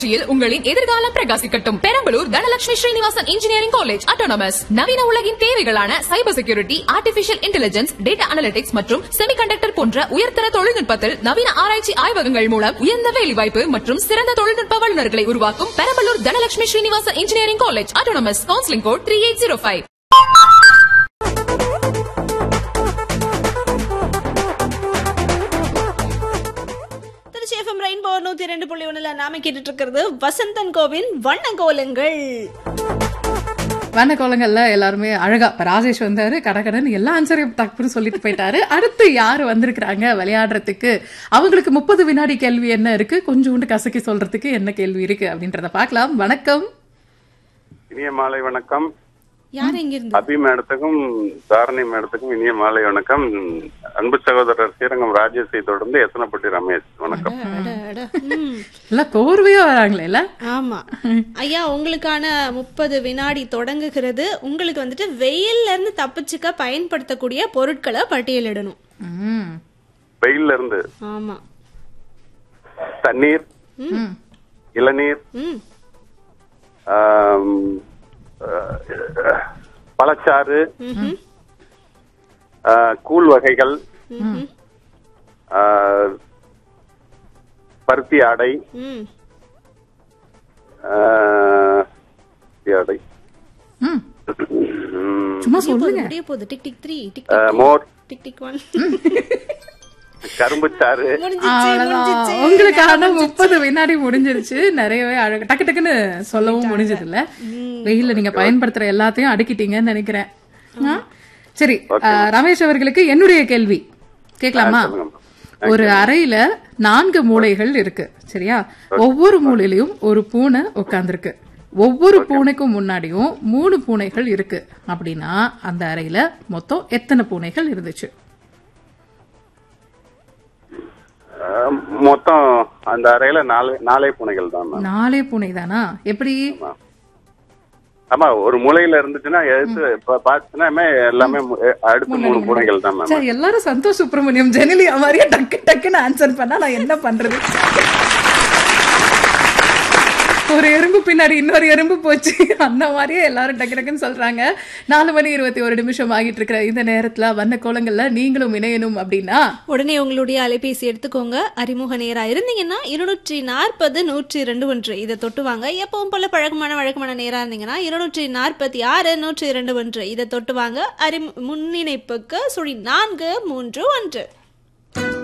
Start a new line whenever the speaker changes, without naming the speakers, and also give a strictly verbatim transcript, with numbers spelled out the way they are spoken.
உங்களின் எதிர்காலம் பிரகாசிக்கட்டும். Perambalur Dhanalakshmi Srinivasan engineering college autonomous நவீன உலகின் தேவைகளான cyber security, artificial intelligence, data analytics மற்றும் செமிகண்டக்டர் போன்ற உயர்தர தொழில்நுட்பத்தில் நவீன ஆராய்ச்சி ஆய்வகங்கள் மூலம் உயர்ந்த வேலைவாய்ப்பு மற்றும் சிறந்த தொழில்நுட்ப வல்லுநர்களை உருவாக்கும் Perambalur Dhanalakshmi Srinivasan engineering college autonomous. Counselling code three eight zero five.
Rainbow நூத்தி ரெண்டு புள்ளி ஒண்ணுல நாம கேட்டுட்டு இருக்கிறது வசந்தன் கோவின் வண்ண கோலங்கள்.
வண்ண கோலங்கள்ல எல்லாருமே அழகா ராஜேஷ் வந்தாரு, கடகடன் எல்லா ஆன்சரையும் தப்புன்னு சொல்லிட்டு போயிட்டாரு. அடுத்து யாரு வந்திருக்கிறாங்க விளையாடுறதுக்கு? அவங்களுக்கு முப்பது வினாடி கேள்வி என்ன இருக்கு, கொஞ்சோண்டு கசக்கி சொல்றதுக்கு என்ன கேள்வி இருக்கு அப்படின்றத பாக்கலாம். வணக்கம்.
இனிய மாலை வணக்கம்.
யார் எங்க இருந்து?
அபி மேடத்துக்கும் தாரணி மேடத்துக்கும் இனிய மாலை வணக்கம். அன்பு சகோதரர் ஸ்ரீரங்கம் ராஜேஷை தொடர்ந்து எத்தனைப்பட்டி ரமேஷ். வணக்கம்.
எல்லாம் கோர்வையா வராங்களே.
ஆமா ஐயா, உங்களுக்கான முப்பது வினாடி தொடங்குகிறது. உங்களுக்கு வந்துட்டு வெயில்ல இருந்து தப்பிச்சுக்க பயன்படுத்தக்கூடிய பொருட்களை பட்டியலிடணும்.
வெயில்ல இருந்து?
ஆமா.
தண்ணீர், இளநீர், பழச்சாறு, கூழ் வகைகள், பருத்தி ஆடை, ஆடை
சும்மா சொல்லுங்க.
மோர், கரும்பு சாறு.
உங்களுக்கான முப்பது வினாடி முடிஞ்சிருச்சு. நிறையவே அழகு டக்கு டக்குன்னு சொல்லவும் முடிஞ்சது இல்ல. வெயில நீங்க பயன்படுத்துற எல்லாத்தையும் அடுக்கிட்டீங்கன்னு நினைக்கிறேன். சரி ரமேஷ் அவர்களுக்கு என்னுடைய கேள்வி கேட்கலாமா? ஒரு அறையில நான்கு மூலைகள் இருக்கு, சரியா? ஒவ்வொரு மூலையிலயும் ஒரு பூனை உட்கார்ந்துருக்கு. ஒவ்வொரு பூனைக்கும் முன்னாடியும் மூணு பூனைகள் இருக்கு. அப்படின்னா அந்த அறையில மொத்தம் எத்தனை பூனைகள் இருந்துச்சு?
மொத்தம் அந்த அறையில நாலு நாலே பூனைகள் தான்.
நாலே பூனை தானா? எப்படி?
ஆமா, ஒரு மூலையில இருந்துச்சுன்னா எடுத்து பாத்துன்னா எல்லாமே அடுத்து மூணு பூனைகள் தான்.
சரி, எல்லாரும் சந்தோஷ் சுப்பிரமணியம் ஜெனிலியா மாதிரியே டக்கு டக்குன்னு ஆன்சர் பண்ணா நான் என்ன பண்றது? ஒரு எறும்பு பின்னாடி இன்னொரு எறும்பு போச்சு, அந்த மாதிரியே எல்லாரும் டக்கு டக்குன்னு சொல்றாங்க. நாலு மணி இருபத்தி ஒரு நிமிஷம் ஆகிட்டு இருக்கிற இந்த நேரத்துல வண்ண கோலங்கள்ல நீங்களும் இணையணும் அப்படின்னா
உடனே உங்களுடைய அலைபேசி எடுத்துக்கோங்க. அறிமுக நேரா இருந்தீங்கன்னா இருநூற்றி நாற்பது நூற்றி ரெண்டு ஒன்று இதை தொட்டுவாங்க. எப்பவும் போல பழக்கமான வழக்கமான நேரா இருந்தீங்கன்னா இருநூற்றி நாற்பத்தி ஆறு நூற்றி இரண்டு ஒன்று இதை தொட்டுவாங்க. அறி முன்னிணைப்புக்கு சுழி நான்கு மூன்று ஒன்று.